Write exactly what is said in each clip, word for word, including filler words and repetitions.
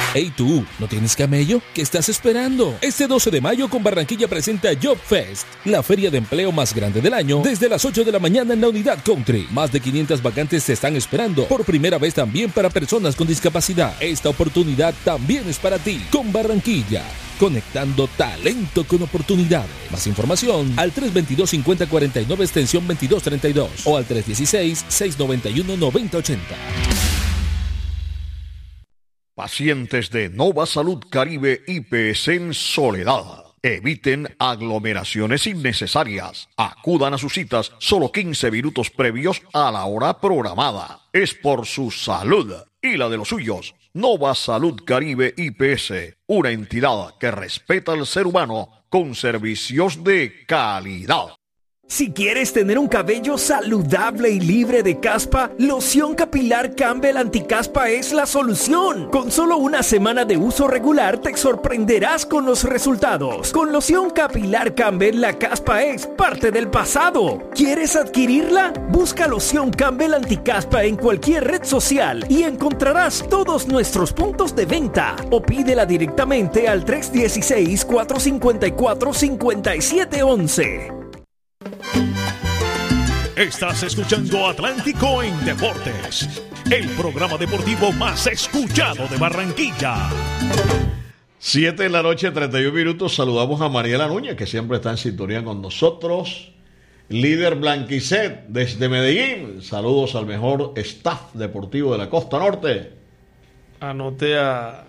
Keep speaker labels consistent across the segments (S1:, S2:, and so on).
S1: Hey tú, ¿no tienes camello? ¿Qué estás esperando? Este doce de mayo con Barranquilla presenta Job Fest, la feria de empleo más grande del año, desde las ocho de la mañana en la Unidad Country. Más de quinientas vacantes te están esperando, por primera vez también para personas con discapacidad. Esta oportunidad también es para ti, con Barranquilla, conectando talento con oportunidades. Más información al tres dos dos, cinco cero cuatro nueve, extensión veintidós treinta y dos o al tres uno seis, seis nueve uno, nueve cero ocho cero.
S2: Pacientes de Nova Salud Caribe I P S en Soledad. Eviten aglomeraciones innecesarias. Acudan a sus citas solo quince minutos previos a la hora programada. Es por su salud y la de los suyos. Nova Salud Caribe I P S, una entidad que respeta al ser humano con servicios de calidad.
S3: Si quieres tener un cabello saludable y libre de caspa, Loción Capilar Campbell Anticaspa es la solución. Con solo una semana de uso regular te sorprenderás con los resultados. Con Loción Capilar Campbell la caspa es parte del pasado. ¿Quieres adquirirla? Busca Loción Campbell Anticaspa en cualquier red social y encontrarás todos nuestros puntos de venta. O pídela directamente al tres uno seis, cuatro cinco cuatro, cinco siete uno uno.
S4: Estás escuchando Atlántico en Deportes, el programa deportivo más escuchado de Barranquilla.
S2: Siete de la noche, treinta y un minutos. Saludamos a Mariela Núñez, que siempre está en sintonía con nosotros. Líder Blanquicet desde Medellín. Saludos al mejor staff deportivo de la Costa Norte.
S5: Anoté a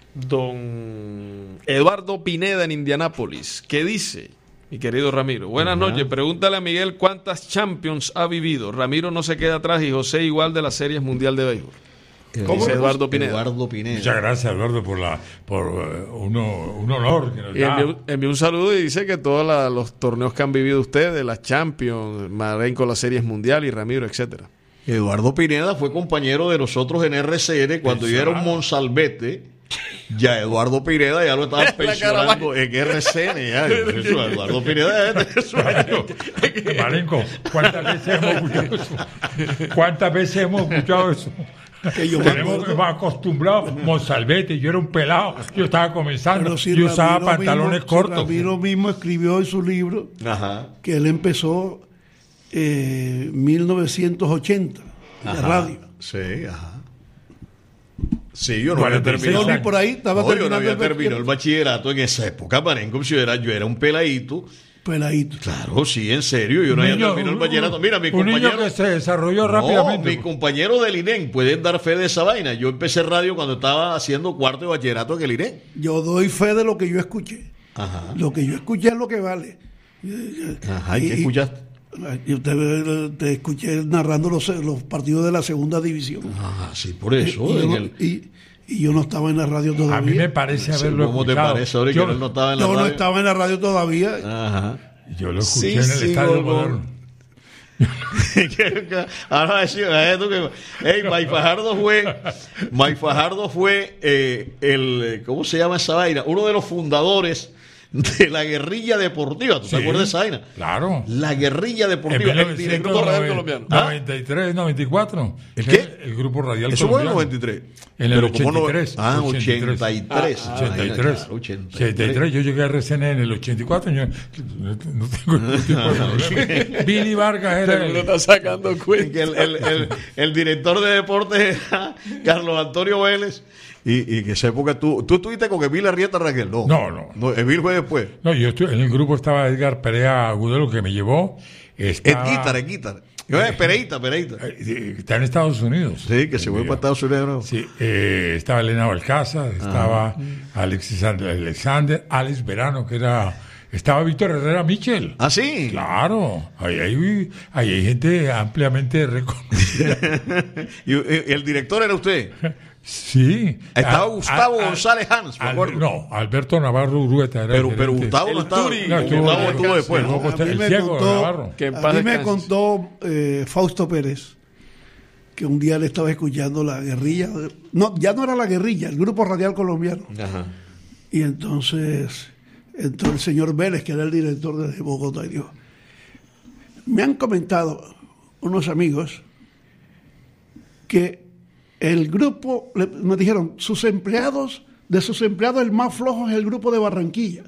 S5: don Eduardo Pineda en Indianápolis, que dice: mi querido Ramiro, buenas uh-huh. noches. Pregúntale a Miguel cuántas Champions ha vivido. Ramiro no se queda atrás y José igual de las Series Mundial de Béisbol.
S2: ¿Cómo?
S5: Dice Eduardo Pineda.
S2: Eduardo Pineda.
S6: Muchas gracias, Eduardo, por la por uh, uno, un honor que nos
S5: y
S6: da.
S5: envió, envió un saludo y dice que todos la, los torneos que han vivido ustedes, las Champions, Marín con las Series Mundial y Ramiro, etcétera.
S2: Eduardo Pineda fue compañero de nosotros en R C N cuando yo era un Monsalvete. Ya Eduardo Pineda ya lo estaban pensionando en R C N. Ya. Eso, Eduardo Pineda es sueño.
S6: Marenco, ¿cuántas veces hemos escuchado eso? ¿Cuántas veces hemos escuchado eso? Que yo Tenemos me acostumbrado, Monsalvete, yo era un pelado, yo estaba comenzando, si yo usaba Ramiro pantalones
S7: mismo,
S6: cortos.
S7: Si Ramiro mismo escribió en su libro Ajá. que él empezó en eh, mil novecientos ochenta en la radio.
S2: Sí, ajá. Sí, yo no había terminado.
S7: Yo por ahí estaba
S2: no, yo no había terminado el bachillerato en esa época, Marenco. Yo era, yo era un peladito.
S7: Peladito.
S2: Claro, sí, en serio. Yo no había terminado el bachillerato. Mira, mi
S6: un
S2: compañero.
S6: Niño que se desarrolló
S2: no,
S6: rápidamente.
S2: Mi compañero del I N E M pueden dar fe de esa vaina. Yo empecé radio cuando estaba haciendo cuarto de bachillerato en el I N E M.
S7: Yo doy fe de lo que yo escuché.
S2: Ajá.
S7: Lo que yo escuché es lo que vale.
S2: Ajá, ¿y qué escuchaste?
S7: Yo te, te escuché narrando los, los partidos de la segunda división.
S2: Ah, sí, por eso.
S7: Y, y,
S2: en
S7: yo,
S2: el...
S7: y, y yo no estaba en la radio todavía.
S6: A mí me parece haberlo
S2: ¿Cómo
S6: escuchado.
S2: te parece ahora que
S6: yo,
S2: él no estaba en la
S7: yo
S2: radio?
S7: no estaba en la radio todavía.
S2: Ajá.
S6: Yo lo escuché
S2: sí,
S6: en el
S2: sí,
S6: Estadio
S2: Gorgón.
S6: Moderno.
S2: Ahora decía esto que hey, Mike Fajardo fue Mike Fajardo fue eh, el ¿cómo se llama esa vaina? Uno de los fundadores de la guerrilla deportiva. ¿Tú sí, te acuerdas de esa vaina?
S6: Claro.
S2: La guerrilla deportiva.
S6: El director radial colombiano. noventa y tres, noventa y cuatro.
S2: ¿El qué?
S6: El, el grupo radial
S2: ¿Eso
S6: colombiano.
S2: Eso fue en el noventa y tres.
S6: En el ochenta y tres.
S2: No... Ah, ochenta y tres.
S6: Ah, ochenta y tres.
S2: Ah, ochenta y tres.
S6: ochenta y tres. Yo llegué a R C N en el ochenta y cuatro. Yo no tengo ningún tipo de problema. Billy Vargas era
S5: el... está sacando cuenta.
S2: El, el, el, el director de deportes era Carlos Antonio Vélez. Y, y que esa época tú, tú estuviste con Emil Arrieta Raquel, no.
S6: No, no.
S2: no Emil fue después.
S6: No, yo estuve, en el grupo estaba Edgar Perea Agudelo, que me llevó. Estaba...
S2: Edguitar, Edguitar. Eh, Pereita, Pereita.
S6: Está en Estados Unidos.
S2: Sí, que se fue para Estados Unidos. ¿No?
S6: Sí, eh, estaba Elena Balcázar, estaba ah. Alexis Alexander, Alex Verano, que era... Estaba Víctor Herrera Michel.
S2: ¿Ah, sí?
S6: Claro. Ahí hay, ahí hay gente ampliamente reconocida.
S2: ¿Y el director era usted?
S6: Sí.
S2: Estaba Gustavo a, a, González Hans, me acuerdo.
S6: Al, no, Alberto Navarro Urueta era
S2: pero, pero Gustavo no estaba.
S6: No,
S2: Gustavo estuvo después.
S7: No, a mí me
S6: ciego,
S7: contó,
S6: Navarro.
S7: Que a mí me contó eh, Fausto Pérez que un día le estaba escuchando la guerrilla. No, ya no era la guerrilla, el grupo radial colombiano. Ajá. Y entonces entró el señor Vélez, que era el director de Bogotá, y dijo: me han comentado unos amigos que el grupo, me dijeron, sus empleados de sus empleados el más flojo es el grupo de Barranquilla.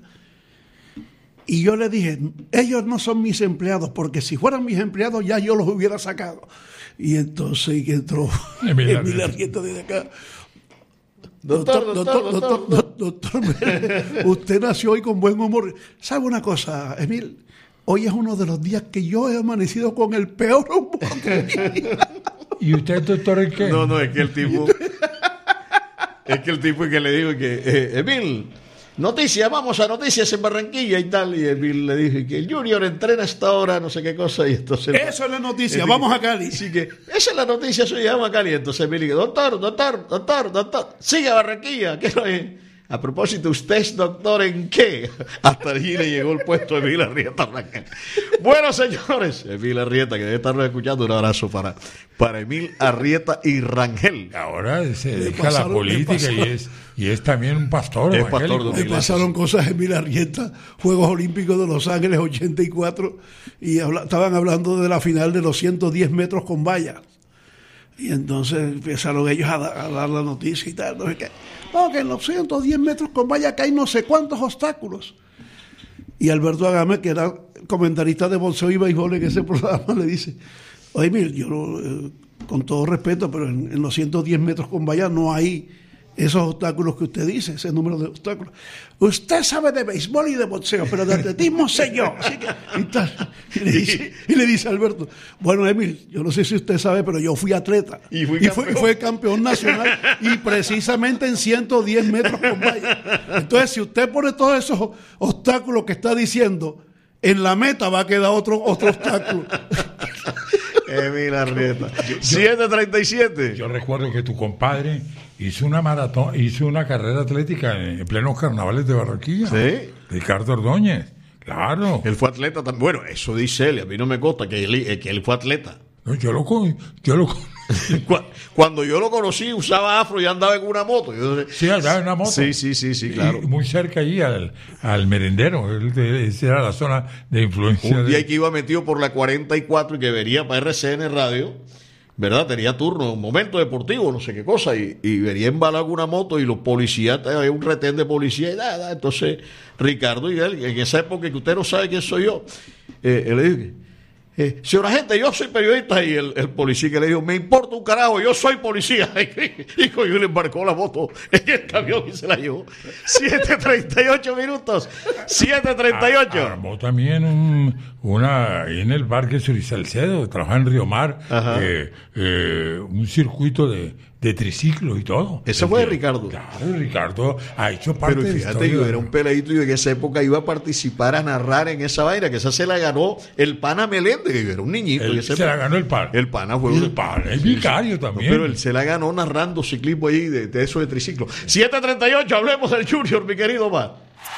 S7: Y yo le dije, ellos no son mis empleados, porque si fueran mis empleados ya yo los hubiera sacado. Y entonces entró Emil Arrieta desde acá. Doctor, doctor, doctor, doctor, doctor, doctor, doctor, usted nació hoy con buen humor. ¿Sabe una cosa, Emil? Hoy es uno de los días que yo he amanecido con el peor humor.
S6: ¿Y usted, doctor, en qué?
S5: No, no, es que el tipo... es que el tipo que le digo que... Eh, Emil... Noticias, vamos a noticias en Barranquilla y tal. Y Emil le dije que el Junior entrena a esta hora, no sé qué cosa. Y entonces,
S7: eso es la noticia, es vamos a Cali.
S5: Así que, esa es la noticia, soy vamos a Cali. Entonces Emil dice, doctor, doctor, doctor, doctor, sigue a Barranquilla. ¿Qué no es? A propósito, ¿usted es doctor en qué? Hasta allí le llegó el puesto de Emil Arrieta Rangel. Bueno, señores, Emil Arrieta, que debe estarnos escuchando, un abrazo para, para Emil Arrieta y Rangel.
S6: Ahora se dedica a la política y es, y es también un pastor.
S5: Es pastor de
S7: le pasaron cosas a Emil Arrieta, Juegos Olímpicos de Los Ángeles ochenta y cuatro, y habla, estaban hablando de la final de los ciento diez metros con vallas. Y entonces empezaron ellos a, da, a dar la noticia y tal, no sé qué. No, que en los ciento diez metros con valla que hay no sé cuántos obstáculos. Y Alberto Agame, que era comentarista de boxeo y béisbol en ese programa, le dice, oye, Emil, yo eh, con todo respeto, pero en, en los ciento diez metros con valla no hay esos obstáculos que usted dice, ese número de obstáculos. Usted sabe de béisbol y de boxeo, pero de atletismo sé yo. Así que, y, tal, y, le dice, y le dice a Alberto, bueno, Emil, yo no sé si usted sabe, pero yo fui atleta.
S5: Y, fui
S7: y fue, fue campeón nacional, y precisamente en ciento diez metros con valla. Entonces, si usted pone todos esos obstáculos que está diciendo, en la meta va a quedar otro, otro obstáculo.
S5: Emil Arrieta. siete treinta y siete.
S6: Yo recuerdo que tu compadre hizo una maratón, hizo una carrera atlética en plenos carnavales de Barranquilla.
S5: Sí.
S6: Ricardo Ordóñez, claro.
S5: Él fue atleta también. Bueno, eso dice él, a mí no me consta que él, que él fue atleta.
S6: No, yo lo yo lo
S5: Cuando yo lo conocí usaba afro y andaba en una moto. Yo,
S6: sí, andaba en una moto.
S5: Sí, sí, sí, sí, claro.
S6: Y muy cerca allí al, al merendero. Esa era la zona de influencia.
S5: Un día
S6: de...
S5: que iba metido por la cuarenta y cuatro y que venía para R C N Radio, ¿verdad? Tenía turno, un momento deportivo, no sé qué cosa, y, y venía embalado una moto y los policías, había un retén de policía y nada. Entonces, Ricardo y él, en esa época que usted no sabe quién soy yo, eh, él le dijo, Eh, señora gente, yo soy periodista. Y el, el policía que le dijo, me importa un carajo, yo soy policía. Y yo le embarcó la moto en el camión y se la llevó. siete treinta y ocho minutos. siete treinta y ocho.
S6: Armó también un, una, ahí en el Parque Sur y Salcedo, trabajaba en Río Mar, eh, eh, un circuito de, de triciclo y todo.
S5: Ese fue de Ricardo.
S6: Claro, Ricardo ha hecho parte
S5: Pero
S6: de
S5: fíjate,
S6: la historia.
S5: yo era un peladito y en esa época iba a participar, a narrar en esa vaina, que esa se la ganó el pana Meléndez, que yo era un niñito.
S6: El, se la ganó el pana.
S5: El pana fue
S6: el
S5: un...
S6: pana, el vicario también.
S5: No, pero él se la ganó narrando ciclismo ahí, de, de eso de triciclo. siete treinta y ocho, hablemos del Junior, mi querido Omar.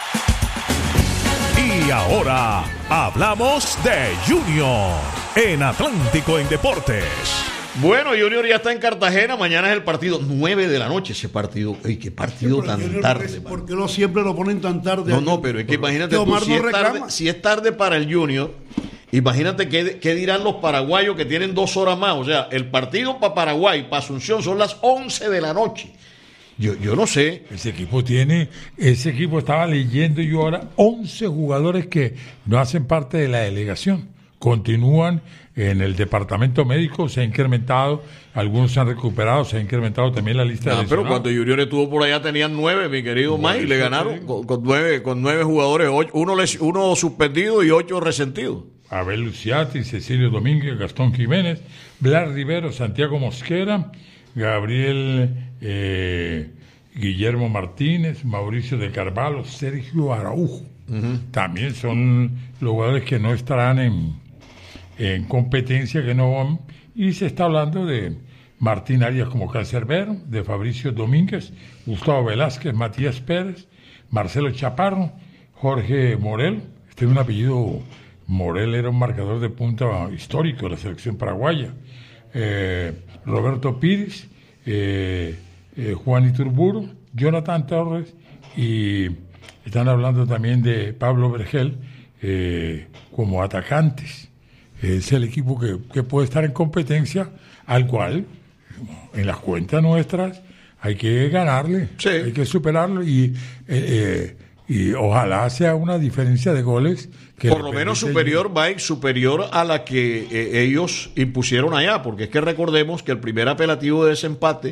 S4: Y ahora hablamos de Junior en Atlántico en Deportes.
S5: Bueno, Junior ya está en Cartagena, mañana es el partido, nueve de la noche ese partido. Ey, qué partido sí, tan tarde.
S7: ¿Por qué no siempre lo ponen tan tarde?
S5: No, no, pero es que imagínate tú, si, no es tarde, si es tarde para el Junior, imagínate qué, qué dirán los paraguayos que tienen dos horas más. O sea, el partido para Paraguay, para Asunción, son las once de la noche. Yo, yo no sé.
S6: Ese equipo tiene, ese equipo estaba leyendo yo ahora, once jugadores que no hacen parte de la delegación. Continúan en el departamento médico, se ha incrementado, algunos se han recuperado, se ha incrementado también la lista
S5: ah,
S6: de
S5: pero cuando Junior estuvo por allá tenían nueve, mi querido May, y le ganaron con, con nueve con nueve jugadores, ocho, uno, les, uno suspendido y ocho resentidos.
S6: Abel Luciati, Cecilio Domínguez, Gastón Jiménez, Blas Rivero, Santiago Mosquera, Gabriel eh, Guillermo Martínez, Mauricio de Carvalho, Sergio Araujo. Uh-huh. También son los jugadores que no estarán en en competencia, que no van, y se está hablando de Martín Arias como cancerbero, de Fabricio Domínguez, Gustavo Velázquez, Matías Pérez, Marcelo Chaparro, Jorge Morel. Este es un apellido, Morel era un marcador de punta histórico de la selección paraguaya, eh, Roberto Pires, eh, eh, Juan Iturburu, Jonathan Torres, y están hablando también de Pablo Vergel eh, como atacantes. Es el equipo que, que puede estar en competencia, al cual, en las cuentas nuestras, hay que ganarle,
S5: sí.
S6: hay que superarlo y, eh, eh, y ojalá sea una diferencia de goles que
S2: por lo menos superior, Mike, superior a la que eh, ellos impusieron allá, porque es que recordemos que el primer apelativo de ese empate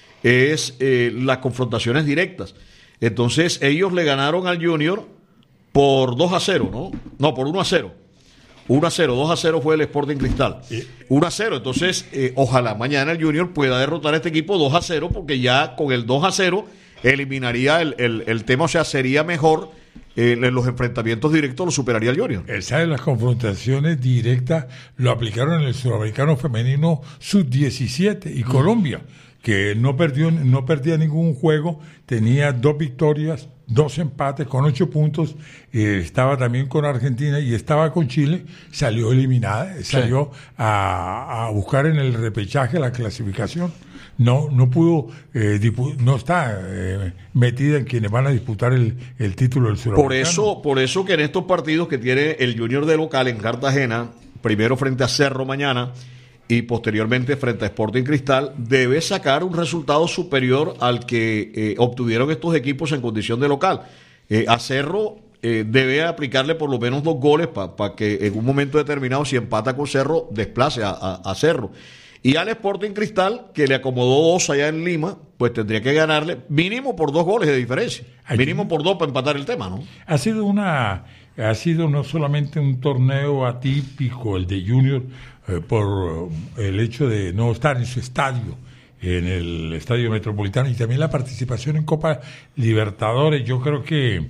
S2: es eh, las confrontaciones directas. Entonces ellos le ganaron al Junior por dos a cero, ¿no? No, por uno a cero. uno a cero, dos a cero fue el Sporting Cristal. uno a cero, entonces eh, ojalá mañana el Junior pueda derrotar a este equipo dos a cero, porque ya con el dos a cero eliminaría el, el, el tema, o sea, sería mejor eh, en los enfrentamientos directos, lo superaría el Junior.
S6: Esa de las confrontaciones directas lo aplicaron en el Sudamericano Femenino sub diecisiete y mm. Colombia, que no perdió no perdía ningún juego, tenía dos victorias, dos empates con ocho puntos, eh, estaba también con Argentina y estaba con Chile, salió eliminada, salió sí. a, a buscar en el repechaje la clasificación. No no pudo, eh, dipu- no está eh, metida en quienes van a disputar el, el título del Sudamericano.
S2: Por eso, por eso que en estos partidos que tiene el Junior de local en Cartagena, primero frente a Cerro mañana, y posteriormente frente a Sporting Cristal, debe sacar un resultado superior al que eh, obtuvieron estos equipos en condición de local. Eh, a Cerro eh, debe aplicarle por lo menos dos goles para pa que en un momento determinado, si empata con Cerro, desplace a, a, a Cerro. Y al Sporting Cristal, que le acomodó dos allá en Lima, pues tendría que ganarle mínimo por dos goles de diferencia. Aquí, mínimo por dos para empatar el tema, ¿no?
S6: Ha sido una, ha sido no solamente un torneo atípico el de Junior, eh, por el hecho de no estar en su estadio, en el Estadio Metropolitano, y también la participación en Copa Libertadores. Yo creo que,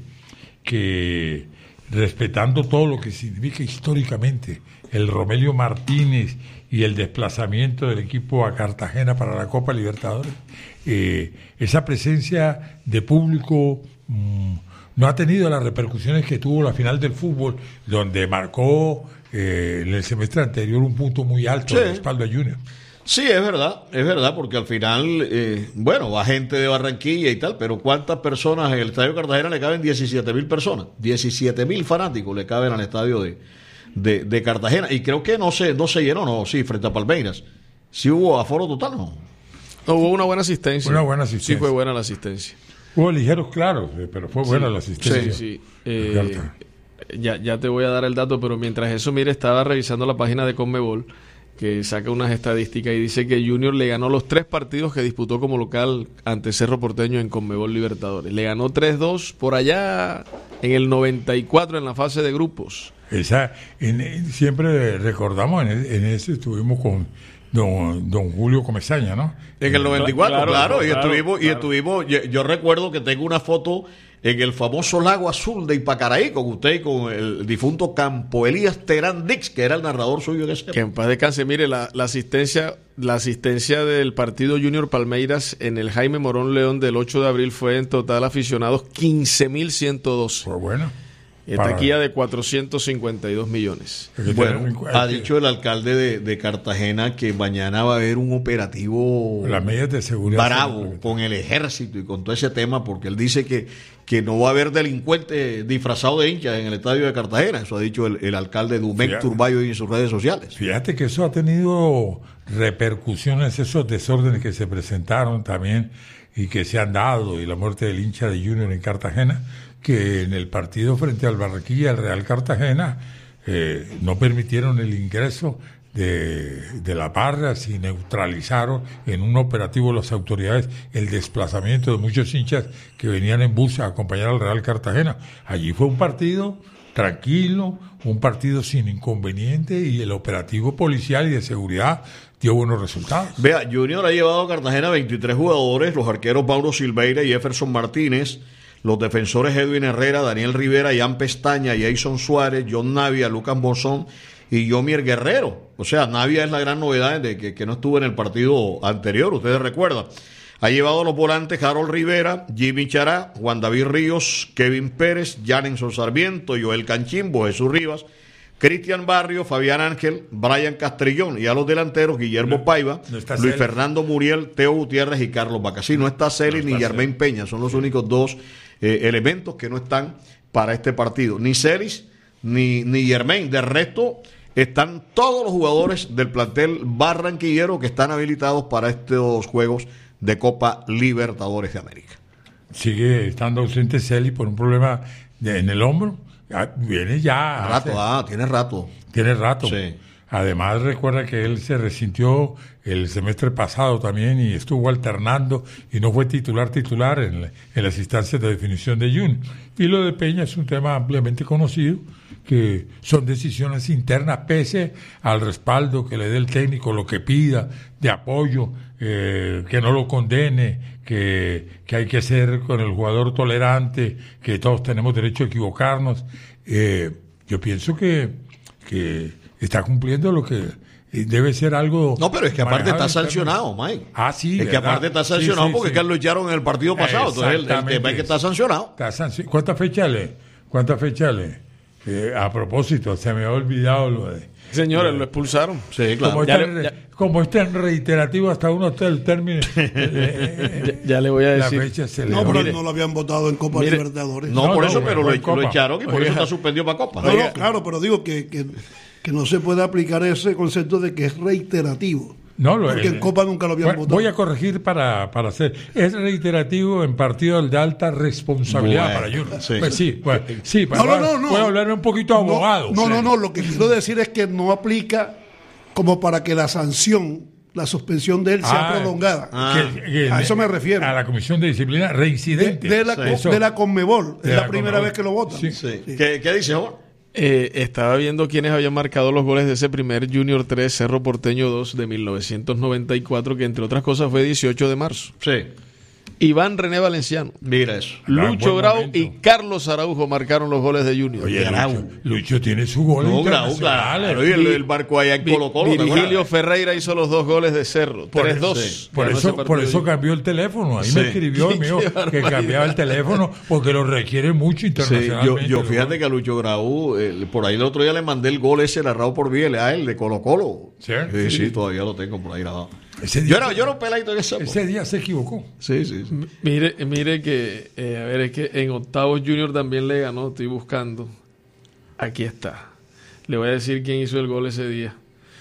S6: que respetando todo lo que significa históricamente el Romelio Martínez y el desplazamiento del equipo a Cartagena para la Copa Libertadores, eh, esa presencia de público mmm, no ha tenido las repercusiones que tuvo la final del fútbol, donde marcó eh, en el semestre anterior un punto muy alto de respaldo a Junior.
S2: Sí, es verdad, es verdad, porque al final, eh, bueno, va gente de Barranquilla y tal, pero ¿cuántas personas en el Estadio de Cartagena le caben? diecisiete mil personas, diecisiete mil fanáticos le caben al estadio de, de, de Cartagena, y creo que no se, no se llenó, no, sí, frente a Palmeiras. ¿Sí hubo aforo total, no?
S5: No, hubo una buena asistencia.
S6: Una buena asistencia.
S5: Sí, fue buena la asistencia.
S6: Hubo ligeros, claro, pero fue buena
S5: sí,
S6: la asistencia.
S5: Sí, sí. Eh, ya, ya te voy a dar el dato, pero mientras eso, mire, estaba revisando la página de Conmebol, que saca unas estadísticas y dice que Junior le ganó los tres partidos que disputó como local ante Cerro Porteño en Conmebol Libertadores. Le ganó tres dos por allá en el noventa y cuatro en la fase de grupos.
S6: Esa, en, siempre recordamos, en, en ese estuvimos con don, don Julio Comesaña, ¿no?
S2: En el noventa y cuatro, claro, claro, claro, y estuvimos,
S5: claro.
S2: y estuvimos, yo, yo recuerdo que tengo una foto en el famoso Lago Azul de Ipacaraí, con usted y con el difunto Campo Elías Terán Dix, que era el narrador suyo de ese.
S5: Que en paz descanse. Mire, la, la asistencia la asistencia del partido Junior Palmeiras en el Jaime Morón León del ocho de abril fue en total aficionados quince mil ciento doce.
S6: Pues bueno.
S5: Taquilla de cuatrocientos cincuenta y dos millones.
S2: Bueno, ha dicho el alcalde de, de Cartagena que mañana va a haber un operativo
S6: las medidas de seguridad
S2: bravo con el ejército y con todo ese tema, porque él dice que, que no va a haber delincuentes disfrazados de hinchas en el estadio de Cartagena. Eso ha dicho el, el alcalde Dumec Turbayo en sus redes sociales.
S6: Fíjate que eso ha tenido repercusiones, esos desórdenes que se presentaron también y que se han dado, y la muerte del hincha de Junior en Cartagena, que en el partido frente al Barranquilla, el Real Cartagena, eh, no permitieron el ingreso de, de las barras y neutralizaron en un operativo de las autoridades el desplazamiento de muchos hinchas que venían en bus a acompañar al Real Cartagena. Allí fue un partido tranquilo, un partido sin inconveniente, y el operativo policial y de seguridad dio buenos resultados.
S2: Vea, Junior ha llevado a Cartagena veintitrés jugadores, los arqueros Mauro Silveira y Jefferson Martínez, los defensores Edwin Herrera, Daniel Rivera, Ian Pestaña, Jason Suárez, John Navia, Lucas Bozón y Yomier Guerrero. O sea, Navia es la gran novedad de que, que no estuvo en el partido anterior, ustedes recuerdan. Ha llevado a los volantes Harold Rivera, Jimmy Chará, Juan David Ríos, Kevin Pérez, Janenson Sarmiento, Joel Canchimbo, Jesús Rivas, Cristian Barrio, Fabián Ángel, Brian Castrillón, y a los delanteros Guillermo no, Paiva, no Luis Celi. Fernando Muriel, Teo Gutiérrez y Carlos Bacasí. No está Celi no ni Germán Peña, son los únicos dos eh, elementos que no están para este partido. Ni Celis ni, ni Germán. De resto, están todos los jugadores del plantel barranquillero que están habilitados para estos juegos de Copa Libertadores de América.
S6: Sigue estando ausente Celi por un problema de, en el hombro. Viene ya.
S2: Rato, hace, ah, tiene rato.
S6: Tiene rato.
S2: Sí.
S6: Además, recuerda que él se resintió el semestre pasado también y estuvo alternando y no fue titular titular en, la, en las instancias de definición de Junior. Y lo de Peña es un tema ampliamente conocido, que son decisiones internas pese al respaldo que le dé el técnico, lo que pida de apoyo, eh, que no lo condene, que, que hay que ser con el jugador tolerante, que todos tenemos derecho a equivocarnos. Eh, yo pienso que, que está cumpliendo lo que debe ser algo.
S2: No, pero es que aparte está sancionado, Mike.
S6: Ah, sí.
S2: Es
S6: ¿verdad?
S2: que aparte está sancionado sí, sí, porque sí. Es que lo echaron en el partido pasado. Entonces el, el tema es que está sancionado.
S6: Está sanc- ¿Cuántas fechas le? ¿Cuántas fechas le? Eh, a propósito, se me ha olvidado lo de.
S5: Señores, lo expulsaron.
S2: Sí, claro.
S6: Como, ya está, le, ya. como es tan reiterativo, hasta uno está el término. Eh,
S5: eh, ya, ya le voy a decir.
S6: La fecha se
S7: no,
S6: le
S7: pero
S6: mire,
S7: no lo habían votado en Copa mire, Libertadores.
S2: No, no por no, eso, no, pero lo,
S6: lo
S2: echaron y por Oiga. Eso está suspendido para Copa.
S7: No, no, claro, pero digo que, que, que no se puede aplicar ese concepto de que es reiterativo.
S6: No, lo,
S7: porque
S6: eh,
S7: en Copa nunca lo habían
S6: voy,
S7: votado.
S6: Voy a corregir para, para hacer. Es reiterativo en partidos de alta responsabilidad bueno, para Junior. Sí, pues sí, pues, sí para,
S7: no, no, no,
S6: voy a hablarme un poquito abogado.
S7: No,
S6: sí.
S7: no, no, lo que quiero decir es que no aplica como para que la sanción, la suspensión de él sea ah, prolongada. Ah, que, que a eso me refiero.
S6: A la Comisión de Disciplina reincidente.
S7: De, de, la, sí. de la Conmebol. De es la, la primera Conmebol. Vez que lo votan.
S2: Sí. Sí. Sí. ¿Qué, ¿Qué dice Juan?
S5: Eh, estaba viendo quiénes habían marcado los goles de ese primer Junior tres, Cerro Porteño dos de mil novecientos noventa y cuatro, que entre otras cosas fue dieciocho de marzo.
S2: Sí.
S5: Iván René Valenciano.
S2: Mira eso.
S5: Lucho Grau y Carlos Araujo marcaron los goles de Junior.
S6: Oye, Lucho, Lucho tiene su gol
S2: no, internacional. Claro, y el, el barco allá en Colo Colo.
S5: Virgilio Ferreira hizo los dos goles de Cerro. tres dos.
S6: Sí. Por, eso, por eso cambió el teléfono. Ahí sí. me escribió y me dijo que cambiaba el teléfono porque lo requiere mucho internacionalmente.
S2: Sí, yo, yo fíjate que a Lucho Grau, eh, por ahí el otro día le mandé el gol ese narrado por Biel a él de Colo Colo.
S6: ¿Sí?
S2: Sí, sí, sí, todavía lo tengo por ahí grabado. Ese día, yo era, yo era un peladito en ese
S6: Ese día se equivocó.
S2: Sí, sí. sí.
S5: Mire, mire que, eh, a ver, es que en octavos Junior también le ganó, estoy buscando. Aquí está. Le voy a decir quién hizo el gol ese día.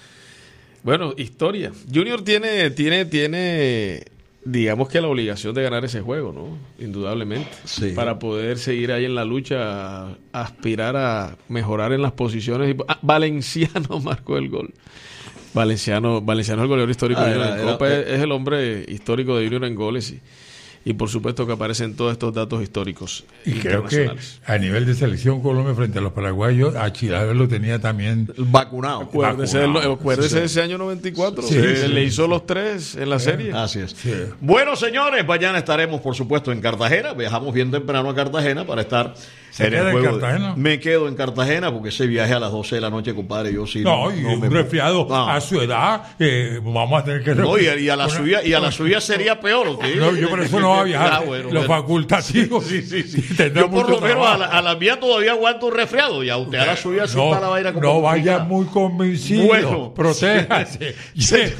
S5: Bueno, historia. Junior tiene, tiene, tiene, digamos que la obligación de ganar ese juego, ¿no? Indudablemente.
S2: Sí.
S5: Para poder seguir ahí en la lucha, a, a aspirar a mejorar en las posiciones. Ah, Valenciano marcó el gol. Valenciano, Valenciano es el goleador histórico ah, de Junior en Copa, era, es el hombre histórico de Junior en goles y, y por supuesto que aparecen todos estos datos históricos.
S6: Y creo que a nivel de selección Colombia frente a los paraguayos, a Chilaver lo tenía también
S2: vacunado.
S5: Acuérdese,
S6: vacunado.
S5: De, acuérdese sí. de ese año noventa y cuatro,
S6: sí,
S5: se
S6: sí,
S5: le
S6: sí.
S5: hizo los tres en la sí. serie.
S2: Así es.
S6: Sí.
S2: Bueno, señores, mañana estaremos por supuesto en Cartagena, viajamos bien temprano a Cartagena para estar
S6: ¿Se
S2: en
S6: queda
S2: el juego.
S6: en Cartagena?
S2: Me quedo en Cartagena porque ese viaje a las doce de la noche, compadre, yo sí.
S6: No, no y no un me... resfriado no. a su edad, eh, vamos a tener que...
S2: No, y a, y a la suya y a la suya sería peor. ¿Okay?
S6: No, yo por eso no voy a viajar. Ah, bueno, los bueno. facultativos.
S2: Sí, sí, sí. Yo por lo menos a la, a la mía todavía aguanto un resfriado y a usted a la suya sí
S6: no,
S2: está la vaina como
S6: no vaya muy convencido.
S2: Bueno,
S6: protéjase. Lleve,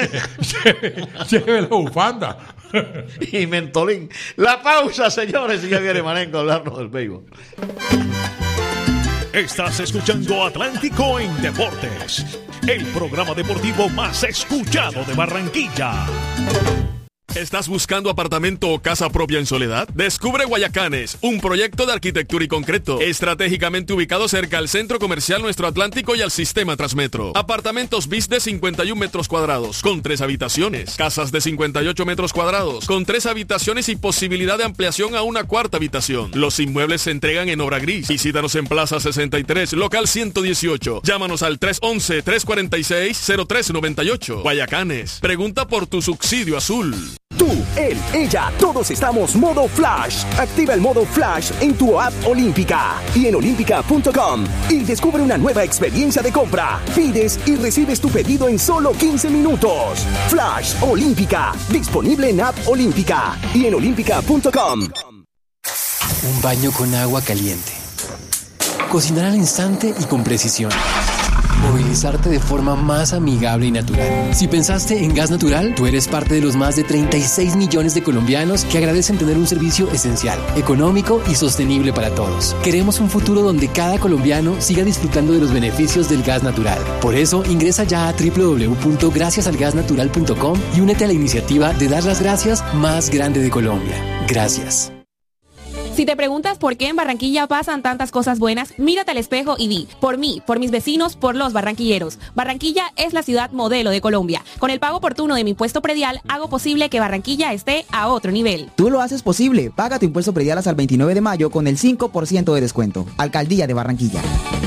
S6: lleve la bufanda.
S2: Y mentolín. La pausa, señores, y ya viene Manenco a hablarnos del béisbol.
S4: Estás escuchando Atlántico en Deportes, el programa deportivo más escuchado de Barranquilla.
S8: ¿Estás buscando apartamento o casa propia en Soledad? Descubre Guayacanes, un proyecto de arquitectura y concreto, estratégicamente ubicado cerca al Centro Comercial Nuestro Atlántico y al Sistema Transmetro. Apartamentos bis de cincuenta y un metros cuadrados, con tres habitaciones. Casas de cincuenta y ocho metros cuadrados, con tres habitaciones y posibilidad de ampliación a una cuarta habitación. Los inmuebles se entregan en obra gris. Visítanos en Plaza sesenta y tres, local ciento dieciocho. Llámanos al tres once, tres cuarenta y seis, cero tres noventa y ocho. Guayacanes, pregunta por tu subsidio azul.
S9: Tú, él, ella, todos estamos modo Flash. Activa el modo Flash en tu app Olímpica y en olímpica punto com y descubre una nueva experiencia de compra. Pides y recibes tu pedido en solo quince minutos. Flash Olímpica, disponible en app Olímpica y en olímpica punto com.
S10: Un baño con agua caliente. Cocinar al instante y con precisión. movilizarte de forma más amigable y natural. Si pensaste en gas natural, tú eres parte de los más de treinta y seis millones de colombianos que agradecen tener un servicio esencial, económico y sostenible para todos. Queremos un futuro donde cada colombiano siga disfrutando de los beneficios del gas natural. Por eso, ingresa ya a doble u doble u doble u punto gracias al gas natural punto com y únete a la iniciativa de dar las gracias más grande de Colombia. Gracias.
S11: Si te preguntas por qué en Barranquilla pasan tantas cosas buenas, mírate al espejo y di, por mí, por mis vecinos, por los barranquilleros. Barranquilla es la ciudad modelo de Colombia. Con el pago oportuno de mi impuesto predial, hago posible que Barranquilla esté a otro nivel.
S12: Tú lo haces posible. Paga tu impuesto predial hasta el veintinueve de mayo con el cinco por ciento de descuento. Alcaldía de Barranquilla.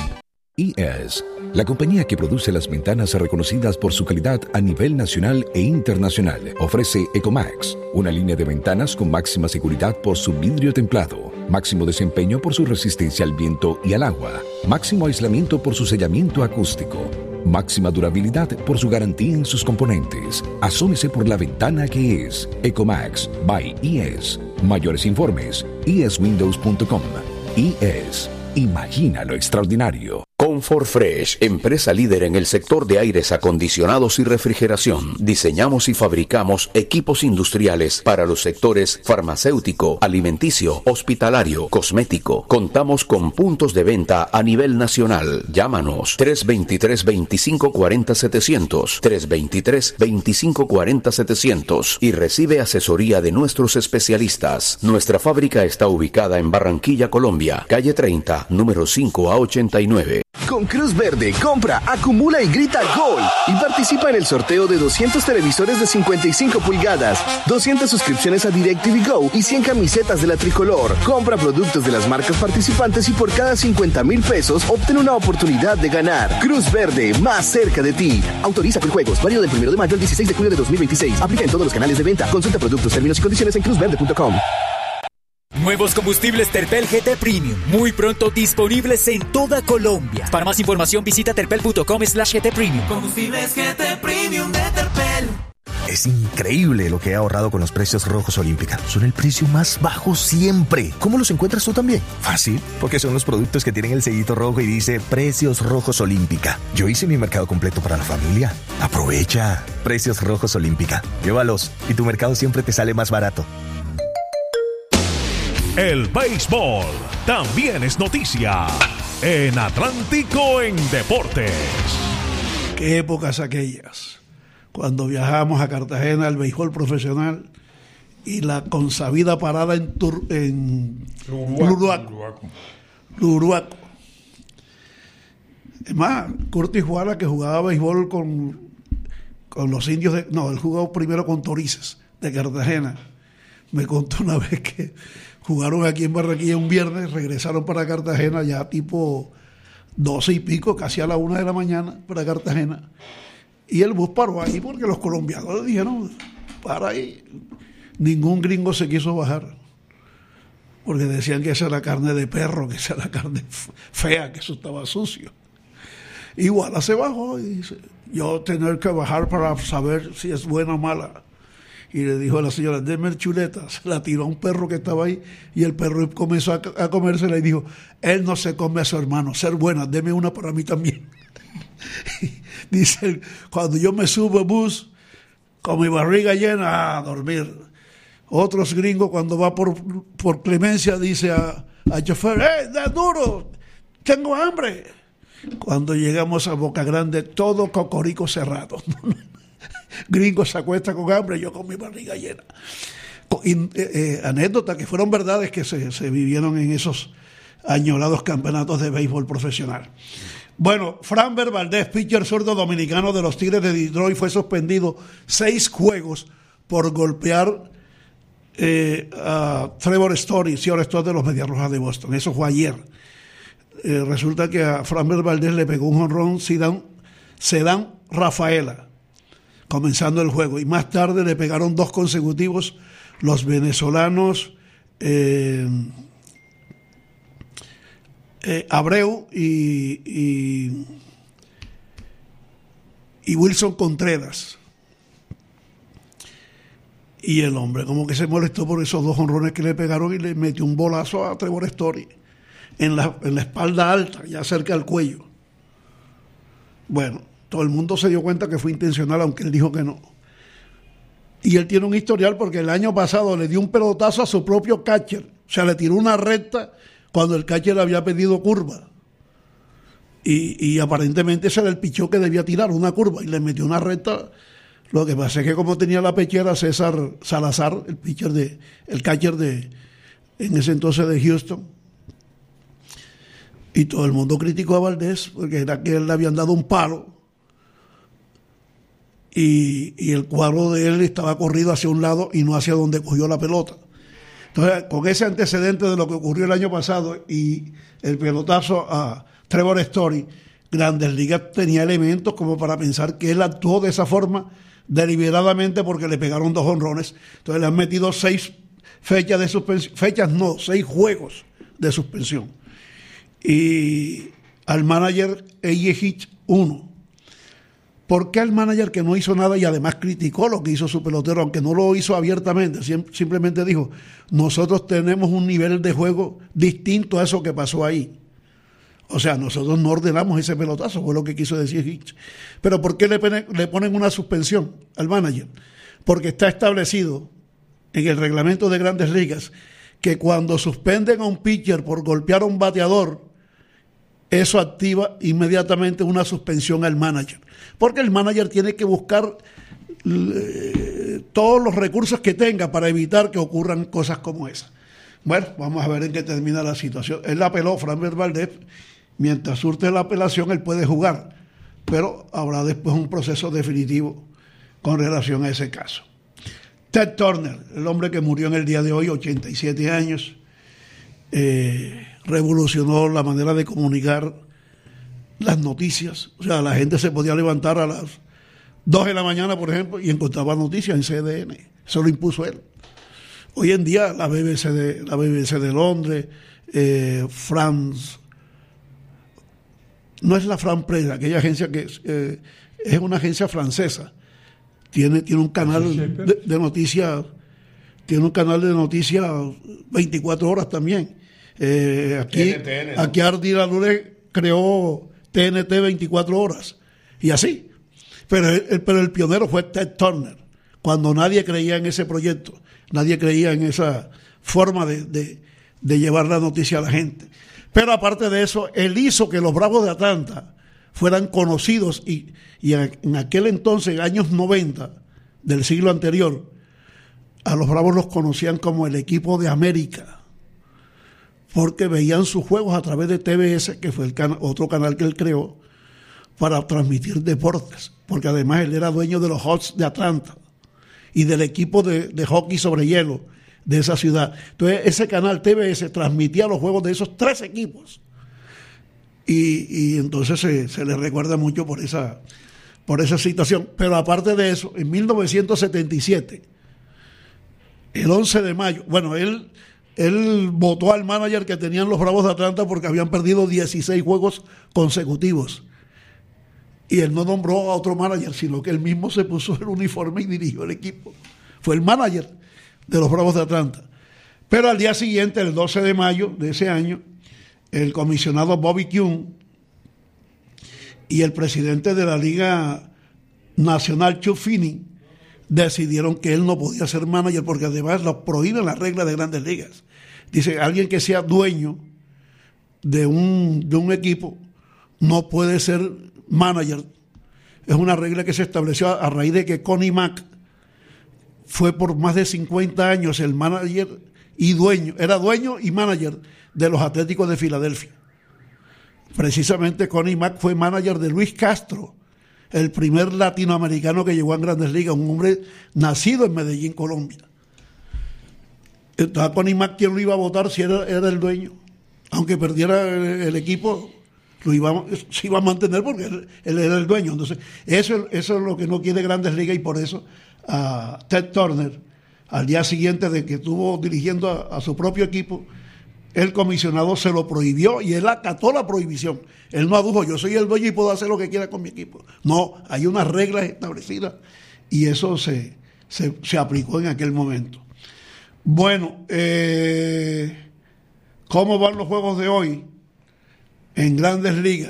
S13: I E S, la compañía que produce las ventanas reconocidas por su calidad a nivel nacional e internacional, ofrece Ecomax, una línea de ventanas con máxima seguridad por su vidrio templado, máximo desempeño por su resistencia al viento y al agua, máximo aislamiento por su sellamiento acústico, máxima durabilidad por su garantía en sus componentes. Asómese por la ventana que es Ecomax by I E S. Mayores informes, i e s windows punto com. I E S. Imagina lo extraordinario.
S14: Comfort Fresh, empresa líder en el sector de aires acondicionados y refrigeración. Diseñamos y fabricamos equipos industriales para los sectores farmacéutico, alimenticio, hospitalario, cosmético. Contamos con puntos de venta a nivel nacional. Llámanos tres dos tres, veinticinco cuarenta, setecientos, tres dos tres, veinticinco cuarenta, setecientos y recibe asesoría de nuestros especialistas. Nuestra fábrica está ubicada en Barranquilla, Colombia, calle treinta, número cinco a ochenta y nueve.
S15: Con Cruz Verde, compra, acumula y grita ¡Gol! Y participa en el sorteo de doscientos televisores de cincuenta y cinco pulgadas, doscientas suscripciones a DirecTV Go y cien camisetas de la tricolor. Compra productos de las marcas participantes y por cada cincuenta mil pesos obtén una oportunidad de ganar. Cruz Verde, más cerca de ti. Autoriza con juegos, válido del primero de mayo al dieciséis de julio de dos mil veintiséis. Aplica en todos los canales de venta. Consulta productos, términos y condiciones en cruz verde punto com.
S16: Nuevos combustibles Terpel G T Premium, muy pronto disponibles en toda Colombia. Para más información visita terpel punto com slash G T Premium.
S17: Combustibles G T Premium de Terpel.
S18: Es increíble lo que he ahorrado con los precios rojos Olímpica. Son el precio más bajo siempre. ¿Cómo los encuentras tú también? Fácil, porque son los productos que tienen el sellito rojo y dice Precios Rojos Olímpica. Yo hice mi mercado completo para la familia. Aprovecha. Precios Rojos Olímpica. Llévalos y tu mercado siempre te sale más barato.
S4: El béisbol también es noticia en Atlántico en Deportes.
S7: Qué épocas aquellas, cuando viajamos a Cartagena al béisbol profesional y la consabida parada en, Tur, en Luruaco. Luruaco. Es más, Curtis Juara, que jugaba béisbol con, con los indios, de, no, él jugó primero con Torices de Cartagena. Me contó una vez que jugaron aquí en Barranquilla un viernes, regresaron para Cartagena ya tipo doce y pico, casi a la una de la mañana para Cartagena. Y el bus paró ahí porque los colombianos le dijeron, para ahí. Ningún gringo se quiso bajar, porque decían que esa era carne de perro, que esa era carne fea, que eso estaba sucio. Igual se bajó y dice, yo tener que bajar para saber si es buena o mala. Y le dijo a la señora, denme chuletas. La tiró a un perro que estaba ahí y el perro comenzó a, a comérsela y dijo, él no se come a su hermano, ser buena, deme una para mí también. Dice él, cuando yo me subo al bus con mi barriga llena a dormir. Otros gringos cuando va por, por Clemencia dice a, al chofer, ¡eh, da duro! ¡Tengo hambre! Cuando llegamos a Boca Grande, todo cocorico cerrado. Gringo se acuesta con hambre, yo con mi barriga llena. Y, eh, eh, anécdotas que fueron verdades que se, se vivieron en esos añorados campeonatos de béisbol profesional. Bueno, Framber Valdez, pitcher zurdo dominicano de los Tigres de Detroit, fue suspendido seis juegos por golpear eh, a Trevor Story, señor Story de los Medias Rojas de Boston. Eso fue ayer. Eh, resulta que a Framber Valdez le pegó un jonrón Sedán, Sedán Rafaela, comenzando el juego, y más tarde le pegaron dos consecutivos los venezolanos eh, eh, Abreu y, y, y Wilson Contreras. Y el hombre como que se molestó por esos dos jonrones que le pegaron y le metió un bolazo a Trevor Story en la, en la espalda alta, ya cerca del cuello. Bueno, todo el mundo se dio cuenta que fue intencional, aunque él dijo que no. Y él tiene un historial porque el año pasado le dio un pelotazo a su propio catcher. O sea, le tiró una recta cuando el catcher había pedido curva. Y, y aparentemente ese era el pichón que debía tirar, una curva, y le metió una recta. Lo que pasa es que como tenía la pechera César Salazar, el pitcher de, el catcher de, en ese entonces de Houston, y todo el mundo criticó a Valdés porque era que él le habían dado un palo y, y el cuadro de él estaba corrido hacia un lado y no hacia donde cogió la pelota. Entonces, con ese antecedente de lo que ocurrió el año pasado y el pelotazo a Trevor Story, Grandes Ligas tenía elementos como para pensar que él actuó de esa forma deliberadamente porque le pegaron dos jonrones. Entonces le han metido seis fechas de suspensión, fechas no, seis juegos de suspensión. Y al manager A J Hitch uno. ¿Por qué al manager que no hizo nada y además criticó lo que hizo su pelotero, aunque no lo hizo abiertamente, simplemente dijo, nosotros tenemos un nivel de juego distinto a eso que pasó ahí? O sea, nosotros no ordenamos ese pelotazo, fue lo que quiso decir Hitch. Pero ¿por qué le ponen, le ponen una suspensión al manager? Porque está establecido en el reglamento de Grandes Ligas que cuando suspenden a un pitcher por golpear a un bateador, eso activa inmediatamente una suspensión al manager. Porque el manager tiene que buscar eh, todos los recursos que tenga para evitar que ocurran cosas como esa. Bueno, vamos a ver en qué termina la situación. Él apeló, Framber Valdez, mientras surte la apelación él puede jugar, pero habrá después un proceso definitivo con relación a ese caso. Ted Turner, el hombre que murió en el día de hoy, ochenta y siete años, eh, revolucionó la manera de comunicar las noticias. O sea, la gente se podía levantar a las dos de la mañana, por ejemplo, y encontraba noticias en C D N. Eso lo impuso él. Hoy en día la B B C de, la B B C de Londres, eh, France, no es la France Press, aquella agencia que eh, es una agencia francesa, tiene, tiene un canal de, de noticias, tiene un canal de noticias veinticuatro horas también. Eh, aquí, T N T, ¿no? Aquí Ardi Lalure creó T N T veinticuatro horas y así. Pero el, pero el pionero fue Ted Turner, cuando nadie creía en ese proyecto, nadie creía en esa forma de, de, de llevar la noticia a la gente. Pero aparte de eso, él hizo que los Bravos de Atlanta fueran conocidos y, y en aquel entonces, años noventa del siglo anterior, a los Bravos los conocían como el equipo de América, porque veían sus juegos a través de T B S, que fue el can- otro canal que él creó para transmitir deportes, porque además él era dueño de los Hawks de Atlanta y del equipo de, de hockey sobre hielo de esa ciudad. Entonces ese canal T B S transmitía los juegos de esos tres equipos y, y entonces se, se le recuerda mucho por esa, por esa situación. Pero aparte de eso, en mil novecientos setenta y siete, el once de mayo, bueno, él, él votó al manager que tenían los Bravos de Atlanta porque habían perdido dieciséis juegos consecutivos. Y él no nombró a otro manager, sino que él mismo se puso el uniforme y dirigió el equipo. Fue el manager de los Bravos de Atlanta. Pero al día siguiente, el doce de mayo de ese año, el comisionado Bobby Kuhn y el presidente de la Liga Nacional, Chuck Feeney, decidieron que él no podía ser manager porque además lo prohíben las reglas de Grandes Ligas. Dice, alguien que sea dueño de un, de un equipo no puede ser manager. Es una regla que se estableció a, a raíz de que Connie Mack fue por más de cincuenta años el manager y dueño, era dueño y manager de los Atléticos de Filadelfia. Precisamente Connie Mack fue manager de Luis Castro, el primer latinoamericano que llegó a Grandes Ligas, un hombre nacido en Medellín, Colombia. Entonces, a Connie Mack, ¿quién lo iba a votar si era, era el dueño? Aunque perdiera el, el equipo, lo iba, se iba a mantener porque él, él era el dueño. Entonces, eso, eso es lo que no quiere Grandes Ligas y por eso a Ted Turner, al día siguiente de que estuvo dirigiendo a, a su propio equipo, el comisionado se lo prohibió y él acató la prohibición. Él no adujo, yo soy el dueño y puedo hacer lo que quiera con mi equipo. No, hay unas reglas establecidas y eso se, se, se aplicó en aquel momento. Bueno, eh, ¿cómo van los juegos de hoy en Grandes Ligas?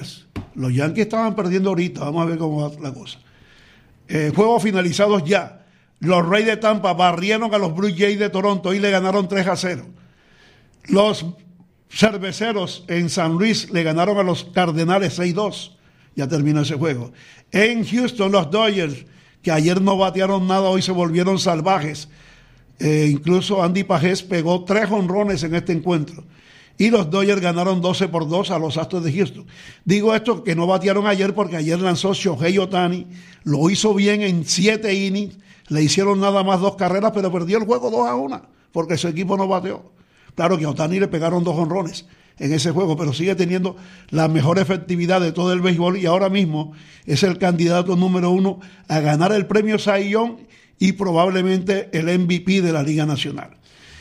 S7: Los Yankees estaban perdiendo ahorita, vamos a ver cómo va la cosa. Eh, juegos finalizados ya. Los Rays de Tampa barrieron a los Blue Jays de Toronto y le ganaron tres a cero. Los Cerveceros en San Luis le ganaron a los Cardenales seis dos. Ya terminó ese juego. En Houston, los Dodgers, que ayer no batearon nada, hoy se volvieron salvajes. Eh, incluso Andy Pajés pegó tres jonrones en este encuentro. Y los Dodgers ganaron doce por dos a los Astros de Houston. Digo esto que no batearon ayer porque ayer lanzó Shohei Ohtani, lo hizo bien en siete innings, le hicieron nada más dos carreras, pero perdió el juego dos a uno porque su equipo no bateó. Claro que a Ohtani le pegaron dos jonrones en ese juego, pero sigue teniendo la mejor efectividad de todo el béisbol y ahora mismo es el candidato número uno a ganar el premio Cy Young y probablemente el M V P de la Liga Nacional.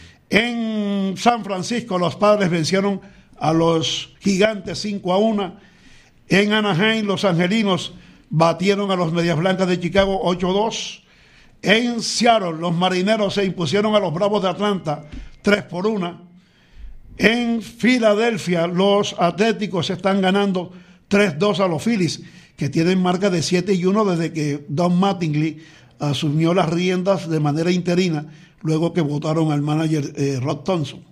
S7: En San Francisco los Padres vencieron a los Gigantes cinco a uno. En Anaheim los Angelinos batieron a los Medias Blancas de Chicago ocho a dos. En Seattle los Marineros se impusieron a los Bravos de Atlanta tres por uno. En Filadelfia los Atléticos están ganando tres dos a los Phillies, que tienen marca de siete y uno desde que Don Mattingly asumió las riendas de manera interina, luego que votaron al manager eh, Rod Thompson.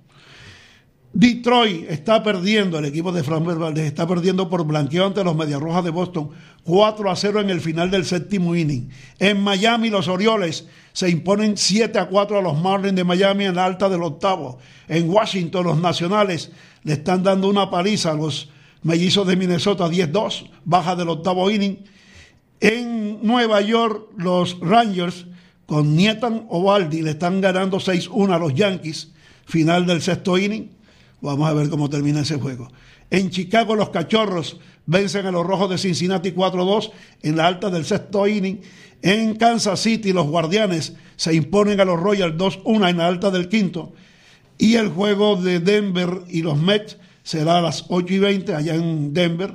S7: Detroit está perdiendo, el equipo de Fran Valdez está perdiendo por blanqueo ante los Medias Rojas de Boston, cuatro a cero en el final del séptimo inning. En Miami los Orioles se imponen siete a cuatro a los Marlins de Miami en la alta del octavo. En Washington los Nacionales le están dando una paliza a los Mellizos de Minnesota diez dos, baja del octavo inning. En Nueva York los Rangers con Nathan Eovaldi le están ganando seis uno a los Yankees, final del sexto inning. Vamos a ver cómo termina ese juego. En Chicago los Cachorros vencen a los Rojos de Cincinnati cuatro dos en la alta del sexto inning. En Kansas City los Guardianes se imponen a los Royals dos uno en la alta del quinto. Y el juego de Denver y los Mets será a las ocho y veinte allá en Denver.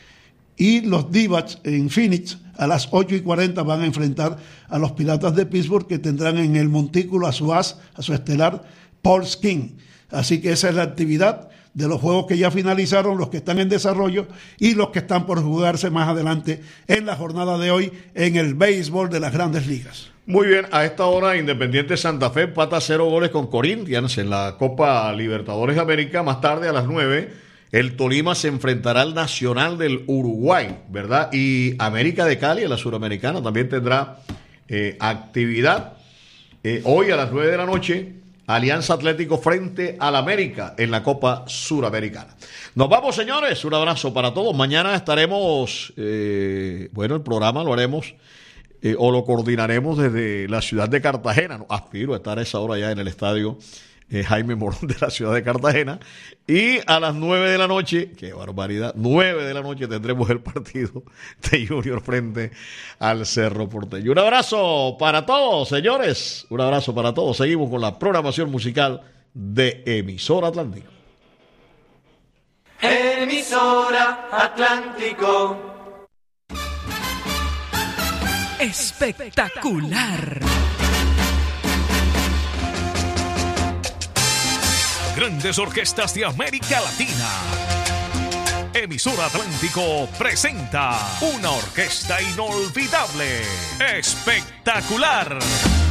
S7: Y los D-backs en Phoenix a las ocho y cuarenta van a enfrentar a los Piratas de Pittsburgh, que tendrán en el montículo a su as, a su estelar, Paul Skeens. Así que esa es la actividad de los juegos que ya finalizaron, los que están en desarrollo y los que están por jugarse más adelante en la jornada de hoy en el béisbol de las Grandes Ligas.
S2: Muy bien, a esta hora Independiente Santa Fe empata cero goles con Corinthians en la Copa Libertadores de América. Más tarde a las nueve el Tolima se enfrentará al Nacional del Uruguay, ¿verdad? Y América de Cali, la suramericana, también tendrá eh, actividad. Eh, hoy a las nueve de la noche Alianza Atlético frente al América en la Copa Suramericana. Nos vamos, señores. Un abrazo para todos. Mañana estaremos, eh, bueno, el programa lo haremos eh, o lo coordinaremos desde la ciudad de Cartagena. Aspiro a estar a esa hora ya en el estadio eh, Jaime Morón de la ciudad de Cartagena. Y a las nueve de la noche, qué barbaridad, nueve de la noche tendremos el partido de Junior frente al Cerro Porteño. Un abrazo para todos, señores. Un abrazo para todos. Seguimos con la programación musical de Emisora Atlántico.
S17: Emisora Atlántico.
S16: Espectacular.
S4: Grandes orquestas de América Latina. Emisora Atlántico presenta una orquesta inolvidable, espectacular.